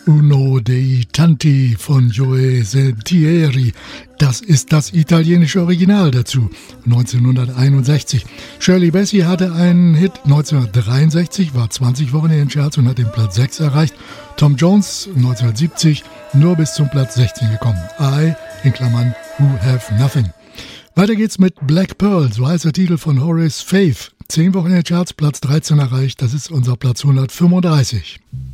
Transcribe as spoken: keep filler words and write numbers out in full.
Uno dei Tanti von Joe Sentieri. Das ist das italienische Original dazu, neunzehnhunderteinundsechzig. Shirley Bassey hatte einen Hit neunzehnhundertdreiundsechzig, war zwanzig Wochen in den Charts und hat den Platz sechs erreicht. Tom Jones neunzehnhundertsiebzig nur bis zum Platz sechzehn gekommen. I, in Klammern, Who Have Nothing. Weiter geht's mit Black Pearl, so heißt der Titel von Horace Faith. Zehn Wochen in den Charts, Platz dreizehn erreicht, das ist unser Platz hundertfünfunddreißig.